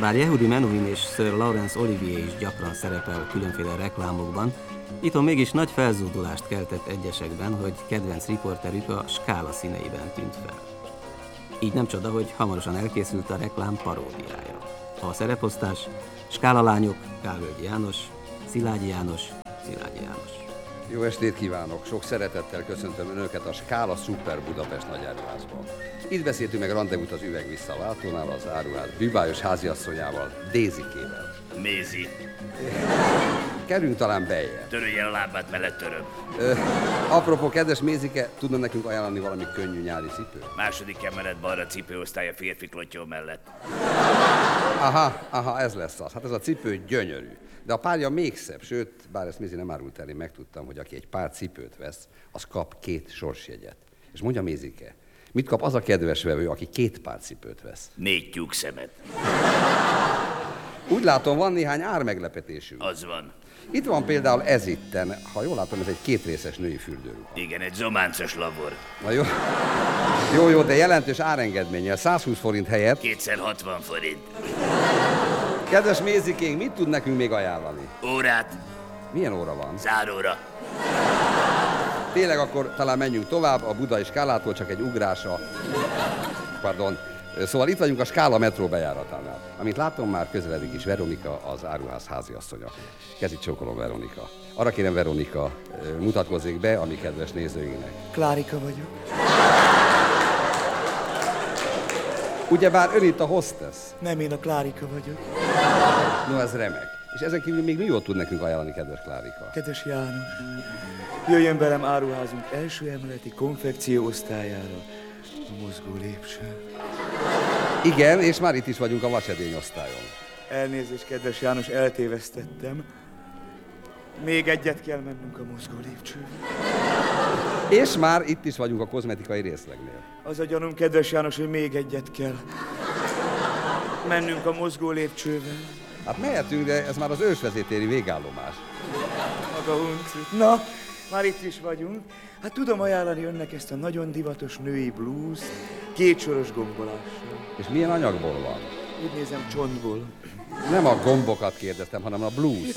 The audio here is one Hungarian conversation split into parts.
Bár Yehudi Menuhin és Sir Laurence Olivier is gyakran szerepel különféle reklámokban, itthon mégis nagy felzúdulást keltett egyesekben, hogy kedvenc riporterük a Skála színeiben tűnt fel. Így nem csoda, hogy hamarosan elkészült a reklám paródiája. A szereposztás: Skála lányok, Kálvölgyi János, Szilágyi János, Szilágyi János. Jó estét kívánok! Sok szeretettel köszöntöm Önöket a Skála Super Budapest nagyáruházban. Itt beszéltünk meg rendezvút az Üveg Visszaváltónál, az áruház bűvályos háziasszonyával, Dézikével. Mézi. Kerüljünk talán beljebb. Törölje a lábát, mellett töröm. Apropó, kedves Mézike, tudna nekünk ajánlani valami könnyű nyári cipőt? Második emelet balra cipőosztály a férfi klottyó mellett. Aha, ez lesz az. Hát ez a cipő gyönyörű. De a párja még szebb, sőt, bár ezt Mézi nem árult el, én megtudtam, hogy aki egy pár cipőt vesz, az kap 2 sorsjegyet. És mondja Mézike, mit kap az a kedves vevő, aki 2 pár cipőt vesz? 4 tyúkszemet. Úgy látom, van néhány ármeglepetésünk. Az van. Itt van például ez itten, ha jól látom, ez egy 2 részes női fürdőruha. Igen, egy zománcos labor. Na jó, de jelentős árengedménnyel, 120 forint helyett. 260 forint. Kedves Mézikénk, mit tud nekünk még ajánlani? Órát. Milyen óra van? Záróra. Tényleg akkor talán menjünk tovább, a budai Skálától csak egy ugrása. Szóval itt vagyunk a Skála metró bejáratánál. Amint látom, már közeledik is Veronika, az áruház háziasszonya. Kezit csókolom, Veronika. Arra kérem, Veronika, mutatkozzék be a mi kedves nézőinknek. Klárika vagyok. Ugyebár ön itt a hostess? Nem, én a Klárika vagyok. No, ez remek. És ezen kívül még mi jót tud nekünk ajánlani, kedves Klárika? Kedves János, jöjjön velem áruházunk első emeleti konfekció osztályára, a mozgó lépcsőn. Igen, és már itt is vagyunk a vasedény osztályon. Elnézést, kedves János, eltévesztettem. Még egyet kell mennünk a mozgó lépcsőn. És már itt is vagyunk a kozmetikai részlegnél. Az a gyanúm, kedves János, hogy még egyet kell mennünk a mozgó lépcsővel. Hát mehetünk, de ez már az ősvezértéri végállomás. Maga uncut. Na, már itt is vagyunk. Hát tudom ajánlani önnek ezt a nagyon divatos női blúzt, 2 soros gombolással. És milyen anyagból van? Úgy nézem, csontból. Nem a gombokat kérdeztem, hanem a blues.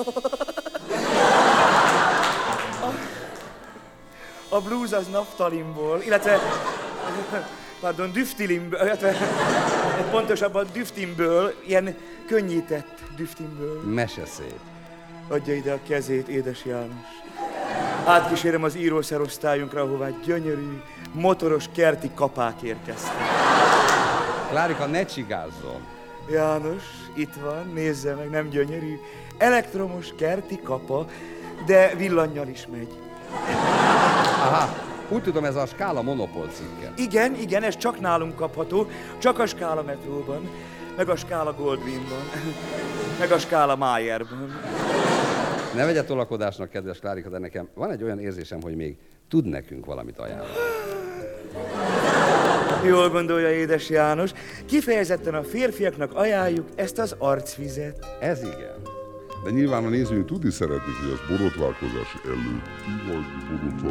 A blues az naftalinból, illetve, düftilinből, illetve pontosabban düftinből, ilyen könnyített düftinből. Meseszép. Adja ide a kezét, édes János. Átkísérem az írószerosztályunkra, ahová gyönyörű, motoros kerti kapák érkeztek. Klárika, ne csigázzon. János, itt van, nézze meg, nem gyönyörű. Elektromos kerti kapa, de villannyal is megy. Aha, úgy tudom, ez a Skála Monopól cikke. Igen, ez csak nálunk kapható, csak a Skála metróban, meg a Skála Goldwynban, meg a Skála Mayerban. Ne vegye tolakodásnak, kedves Klárika, de nekem van egy olyan érzésem, hogy még tud nekünk valamit ajánlani. Jól gondolja, édes János. Kifejezetten a férfiaknak ajánljuk ezt az arcvizet. Ez igen. De nyilván a nézőink tudni szeretnék, hogy ez borotválkozás előtti vagy borotválkozás